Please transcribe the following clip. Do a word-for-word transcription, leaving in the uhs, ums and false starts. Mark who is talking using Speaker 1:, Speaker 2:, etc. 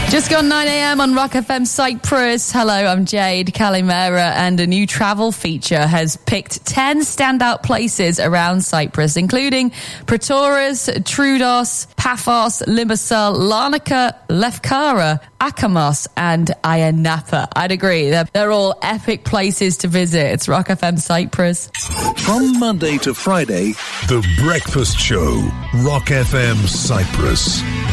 Speaker 1: Just gone nine a.m. on Rock F M Cyprus. Hello, I'm Jade Calimera, and a new travel feature has picked ten standout places around Cyprus, including Pretoras, Troodos, Paphos, Limassol, Larnaca, Lefkara, Akamos, and Ayia Napa. I'd agree. They're, they're all epic places to visit. It's Rock F M Cyprus.
Speaker 2: From Monday to Friday, The Breakfast Show, Rock F M Cyprus.